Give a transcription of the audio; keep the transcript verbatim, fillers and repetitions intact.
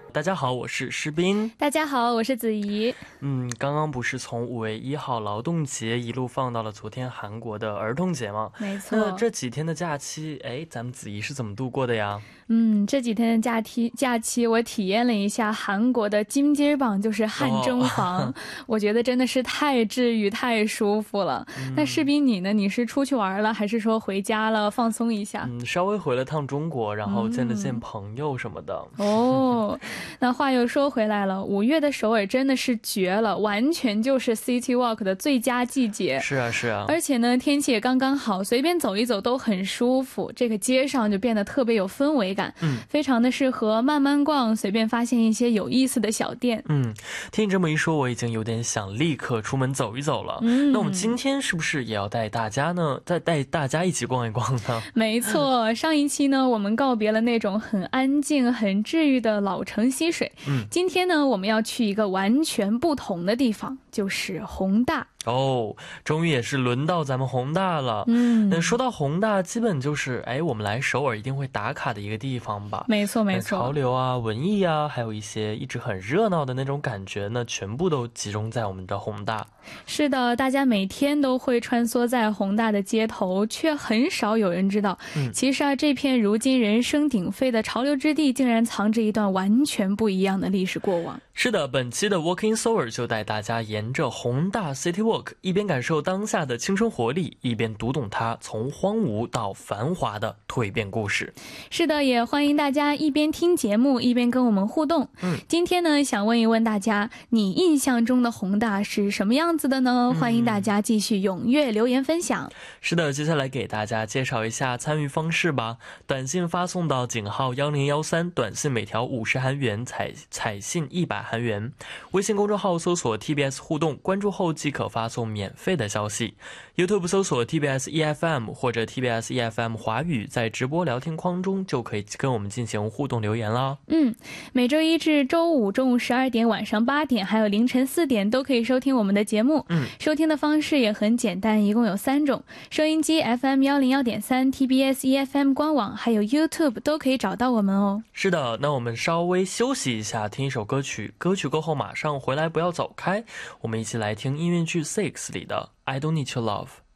大家好，我是诗斌。 大家好，我是子怡。 嗯，刚刚不是从五月一号劳动节一路放到了昨天韩国的儿童节吗？ 没错。 那这几天的假期，哎，咱们子怡是怎么度过的呀？ 嗯，这几天的假期假期我体验了一下韩国的金鸡榜，就是汗蒸房、哦、我觉得真的是太治愈太舒服了、嗯、那士斌你呢？你是出去玩了还是说回家了放松一下？ 嗯，稍微回了趟中国，然后见了见朋友什么的、 嗯、哦。那话又说回来了，五月的首尔真的是绝了，完全就是 City Walk 的最佳季节。 是啊是啊， 而且呢天气也刚刚好，随便走一走都很舒服，这个街上就变得特别有氛围感，嗯，非常的适合慢慢逛，随便发现一些有意思的小店。 嗯，听你这么一说，我已经有点想立刻出门走一走了。嗯，那我们今天是不是也要带大家呢，再带大家一起逛一逛呢？ 没错，上一期呢，我们告别了那种很安静、很治愈的老城溪水。嗯，今天呢，我们要去一个完全不同的地方，就是弘大。 哦，终于也是轮到咱们弘大了。嗯，那说到弘大，基本就是哎，我们来首尔一定会打卡的一个地方吧？ 没错没错， 潮流啊、文艺啊，还有一些一直很热闹的那种感觉呢，全部都集中在我们的弘大。 是的，大家每天都会穿梭在弘大的街头，却很少有人知道，嗯、其实啊，这片如今人声鼎沸的潮流之地，竟然藏着一段完全不一样的历史过往。 是的，本期的 Walking Seoul 就带大家沿着弘大 City Walk， 一边感受当下的青春活力，一边读懂它从荒芜到繁华的蜕变故事。 是的，也欢迎大家一边听节目一边跟我们互动。嗯，今天呢，想问一问大家，你印象中的弘大是什么样子的呢？欢迎大家继续踊跃留言分享。 是的，接下来给大家介绍一下参与方式吧。短信发送到井号一零一三，短信每条五十韩元，彩彩信一百韩元。微信公众号搜索 T B S 互动，关注后即可发送免费的消息。YouTube 搜索 T B S E F M 或者 T B S E F M 华语，在直播聊天框中就可以跟我们进行互动留言啦。 嗯，每周一至周五中午十二点、晚上八点还有凌晨四点都可以收听我们的节目。嗯，收听的方式也很简单，一共有三种：收音机 F M 一零一点三、T B S E F M 官网还有 YouTube 都可以找到我们哦。 是的，那我们稍微休息一下，听一首歌曲，歌曲过后马上回来，不要走开，我们一起来听音乐剧 Six 里的 I Don't Need Your Love。